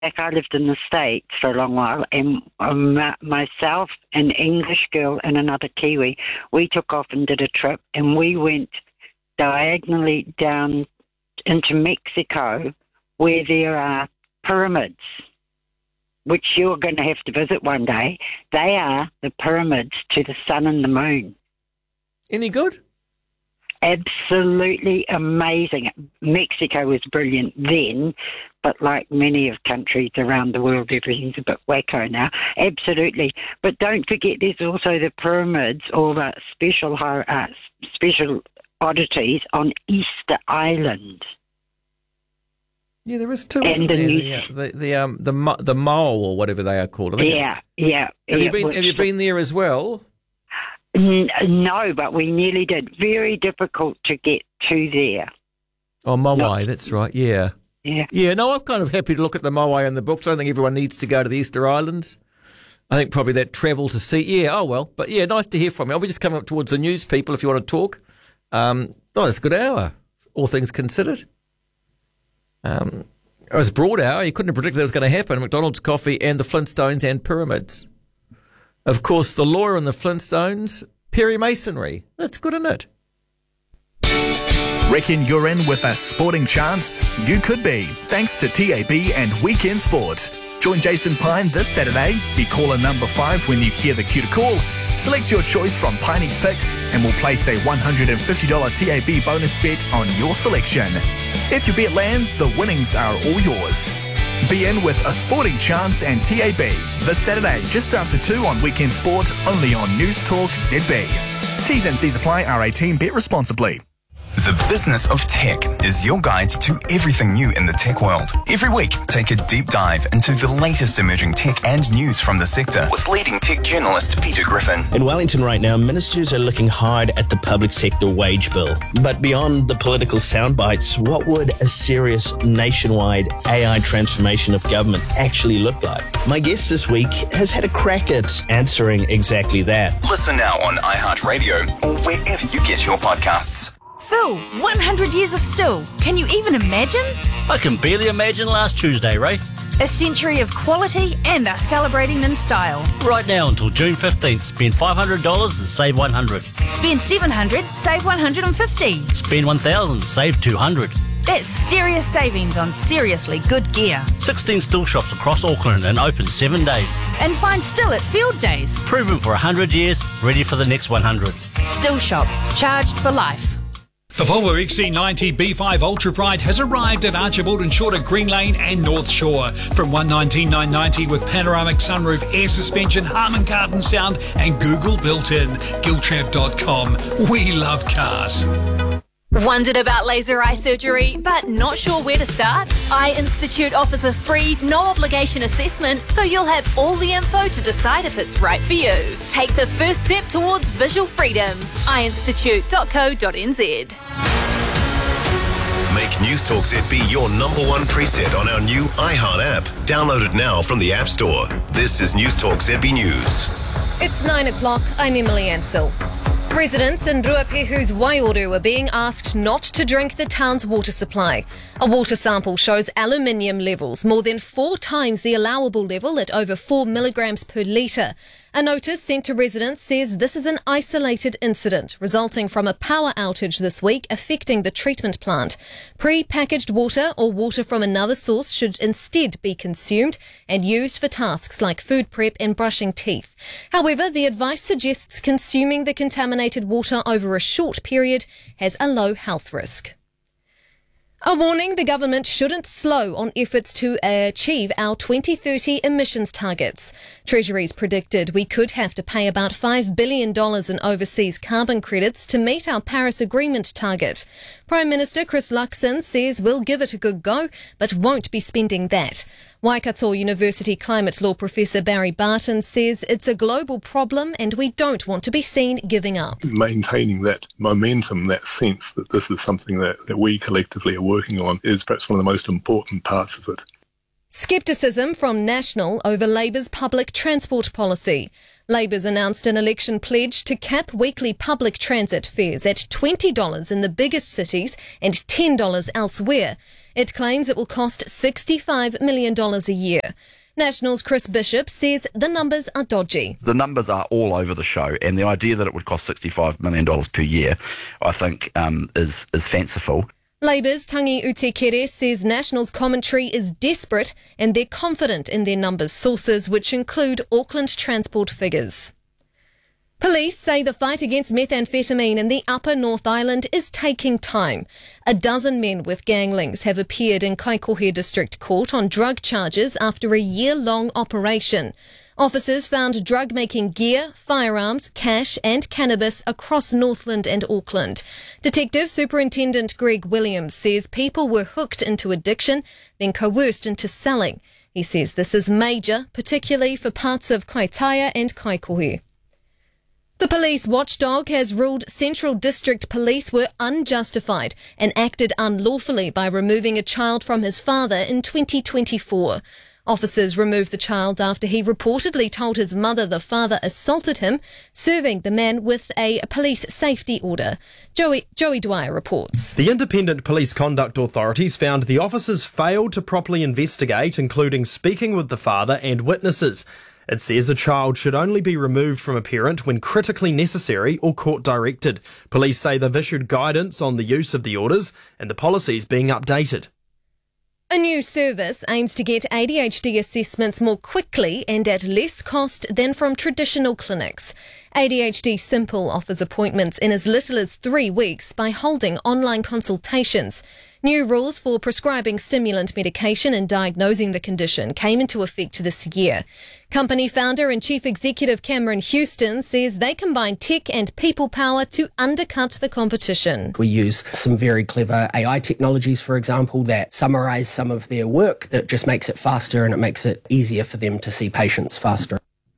I lived in the States for a long while, and myself, an English girl, and another Kiwi, we took off and did a trip, and we went diagonally down into Mexico, where there are pyramids, which you're going to have to visit one day. They are the pyramids to the sun and the moon. Any good? Absolutely amazing. Mexico was brilliant then, but like many of countries around the world, everything's a bit wacko now. Absolutely. But don't forget there's also the pyramids, or the special oddities on Easter Island. Yeah, there is too, isn't there? The mole, or whatever they are called. Yeah. Have you been there as well? No, but we nearly did. Very difficult to get to there. Oh, Moai, that's right, yeah. Yeah, no, I'm kind of happy to look at the Moai in the books. I don't think everyone needs to go to the Easter Islands. I think probably that travel to see, but yeah, nice to hear from you. I'll be just coming up towards the news, people, if you want to talk. It's a good hour, all things considered. It was a broad hour. You couldn't have predicted that was going to happen. McDonald's coffee and the Flintstones and pyramids. Of course, the lawyer and the Flintstones, Perry Masonry. That's good, isn't it? Reckon you're in with a sporting chance? You could be, thanks to TAB and Weekend Sport. Join Jason Pine this Saturday. Be caller number 5 when you hear the cue to call. Select your choice from Piney's picks and we'll place a $150 TAB bonus bet on your selection. If your bet lands, the winnings are all yours. Be in with a sporting chance and TAB this Saturday just after 2 on Weekend Sport, only on News Talk ZB. T's and C's apply. R18. Bet responsibly. The Business of Tech is your guide to everything new in the tech world. Every week, take a deep dive into the latest emerging tech and news from the sector with leading tech journalist Peter Griffin. In Wellington right now, ministers are looking hard at the public sector wage bill. But beyond the political soundbites, what would a serious nationwide AI transformation of government actually look like? My guest this week has had a crack at answering exactly that. Listen now on iHeartRadio or wherever you get your podcasts. Phil, 100 years of still. Can you even imagine? I can barely imagine last Tuesday, Ray. A century of quality and us celebrating in style. Right now until June 15th, spend $500 and save $100. Spend $700, save $150. Spend $1,000, save $200. That's serious savings on seriously good gear. 16 still shops across Auckland and open 7 days. And find still at field days. Proven for 100 years, ready for the next 100. Still shop, charged for life. The Volvo XC90 B5 Ultra Bright has arrived at Archibald and Shorter Green Lane and North Shore. From $119,990 with panoramic sunroof, air suspension, Harman Kardon sound and Google built-in. Giltrap.com. We love cars. Wondered about laser eye surgery, but not sure where to start? Eye Institute offers a free, no-obligation assessment, so you'll have all the info to decide if it's right for you. Take the first step towards visual freedom. eyeinstitute.co.nz. Make News Talk ZB your number one preset on our new iHeart app. Download it now from the App Store. This is News Talk ZB News. It's 9 o'clock. I'm Emily Ansell. Residents in Ruapehu's Waioro are being asked not to drink the town's water supply. A water sample shows aluminium levels more than 4 times the allowable level at over 4 milligrams per litre. A notice sent to residents says this is an isolated incident resulting from a power outage this week affecting the treatment plant. Pre-packaged water or water from another source should instead be consumed and used for tasks like food prep and brushing teeth. However, the advice suggests consuming the contaminated water over a short period has a low health risk. A warning, the government shouldn't slow on efforts to achieve our 2030 emissions targets. Treasury's predicted we could have to pay about $5 billion in overseas carbon credits to meet our Paris Agreement target. Prime Minister Chris Luxon says we'll give it a good go, but won't be spending that. Waikato University climate law professor Barry Barton says it's a global problem and we don't want to be seen giving up. Maintaining that momentum, that sense that this is something that we collectively are working on is perhaps one of the most important parts of it. Scepticism from National over Labour's public transport policy. Labour's announced an election pledge to cap weekly public transit fares at $20 in the biggest cities and $10 elsewhere. It claims it will cost $65 million a year. National's Chris Bishop says the numbers are dodgy. The numbers are all over the show, and the idea that it would cost $65 million per year, I think, is fanciful. Labour's Tangi Utekere says National's commentary is desperate and they're confident in their numbers sources, which include Auckland Transport figures. Police say the fight against methamphetamine in the Upper North Island is taking time. 12 men with gang links have appeared in Kaikohe District Court on drug charges after a year-long operation. Officers found drug-making gear, firearms, cash and cannabis across Northland and Auckland. Detective Superintendent Greg Williams says people were hooked into addiction, then coerced into selling. He says this is major, particularly for parts of Kaitaia and Kaikohe. The police watchdog has ruled Central District Police were unjustified and acted unlawfully by removing a child from his father in 2024. Officers removed the child after he reportedly told his mother the father assaulted him, serving the man with a police safety order. Joey Dwyer reports. The Independent Police Conduct Authorities found the officers failed to properly investigate, including speaking with the father and witnesses. It says a child should only be removed from a parent when critically necessary or court-directed. Police say they've issued guidance on the use of the orders and the policies being updated. A new service aims to get ADHD assessments more quickly and at less cost than from traditional clinics. ADHD Simple offers appointments in as little as 3 weeks by holding online consultations. New rules for prescribing stimulant medication and diagnosing the condition came into effect this year. Company founder and chief executive Cameron Houston says they combine tech and people power to undercut the competition. We use some very clever AI technologies, for example, that summarise some of their work that just makes it faster and it makes it easier for them to see patients faster.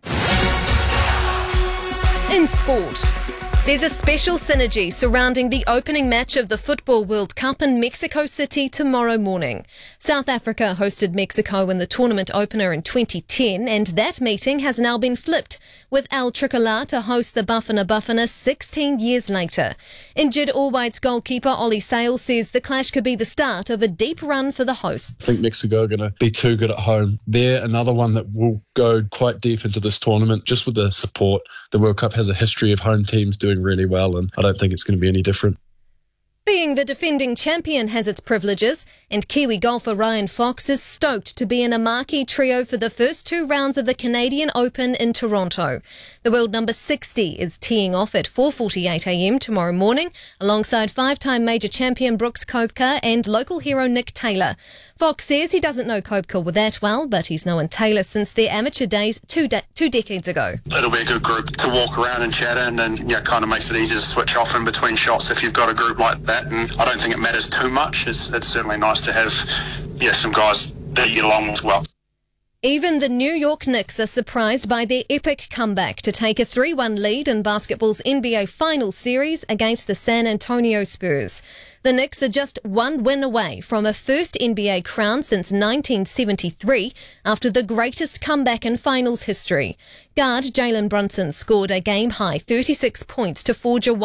In sport, there's a special synergy surrounding the opening match of the Football World Cup in Mexico City tomorrow morning. South Africa hosted Mexico in the tournament opener in 2010, and that meeting has now been flipped, with El Tricolor to host the Bafana 16 years later. Injured All Whites goalkeeper Ollie Sale says the clash could be the start of a deep run for the hosts. I think Mexico are going to be too good at home. They're another one that will go quite deep into this tournament, just with the support. The World Cup has a history of home teams doing really well, and I don't think it's going to be any different. Being the defending champion has its privileges, and Kiwi golfer Ryan Fox is stoked to be in a marquee trio for the first 2 rounds of the Canadian Open in Toronto. The world number 60 is teeing off at 4:48am tomorrow morning, alongside 5-time major champion Brooks Koepka and local hero Nick Taylor. Fox says he doesn't know Koepka that well, but he's known Taylor since their amateur days two decades ago. It'll be a good group to walk around and chat in, and kind of makes it easier to switch off in between shots if you've got a group like that. And I don't think it matters too much. It's certainly nice to have some guys that you get along with well. Even the New York Knicks are surprised by their epic comeback to take a 3-1 lead in basketball's NBA Finals series against the San Antonio Spurs. The Knicks are just 1 win away from a first NBA crown since 1973 after the greatest comeback in finals history. Guard Jalen Brunson scored a game-high 36 points to forge a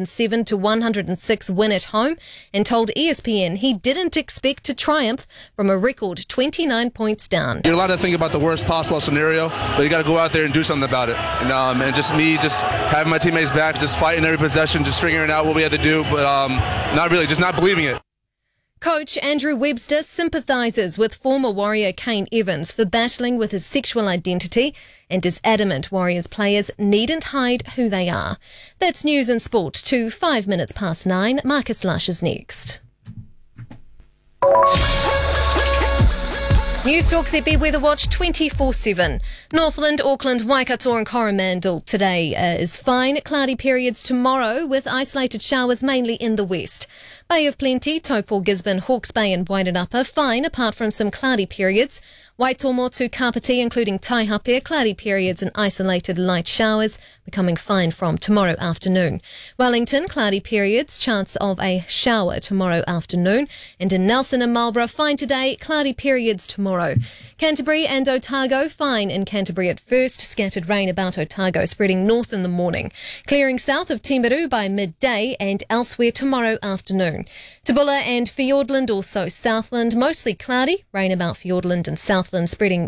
107-106 win at home and told ESPN he didn't expect to triumph from a record 29 points down. You're allowed to think about the worst possible scenario, but you got to go out there and do something about it. And just having my teammates back, just fighting every possession, just figuring out what we had to do, but not really, just not believing it. Coach Andrew Webster sympathises with former Warrior Kane Evans for battling with his sexual identity and is adamant Warriors players needn't hide who they are. That's news and sport to 9:05. Marcus Lush is next. News Talk ZB Weather Watch 24/7. Northland, Auckland, Waikato and Coromandel today is fine. Cloudy periods tomorrow with isolated showers mainly in the west. Bay of Plenty, Taupo, Gisborne, Hawke's Bay and Wairarapa fine apart from some cloudy periods. Waitomo to Kapiti including Taihape, cloudy periods and isolated light showers becoming fine from tomorrow afternoon. Wellington, cloudy periods, chance of a shower tomorrow afternoon. And in Nelson and Marlborough, fine today, cloudy periods tomorrow. Canterbury and Otago, fine in Canterbury at first, scattered rain about Otago spreading north in the morning. Clearing south of Timaru by midday and elsewhere tomorrow afternoon. afternoon. Tabulla and Fiordland, also Southland, mostly cloudy. Rain about Fiordland and Southland, spreading